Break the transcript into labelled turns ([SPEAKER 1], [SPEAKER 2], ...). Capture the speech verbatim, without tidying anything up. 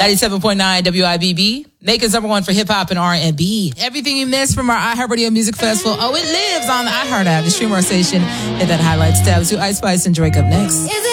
[SPEAKER 1] ninety-seven point nine W I B B, Macon's number one for hip-hop and R and B. Everything you missed from our iHeartRadio Music Festival, oh, it lives on the iHeart app, the stream our station. Hit that highlights tab to Ice Spice and Drake up next.